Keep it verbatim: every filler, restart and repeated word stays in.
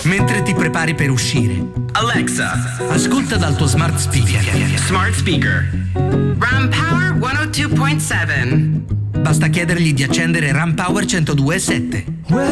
Mentre ti prepari per uscire, Alexa, ascolta dal tuo smart speaker. Smart speaker. Ram Power centodue virgola sette. Basta chiedergli di accendere Ram Power centodue virgola sette.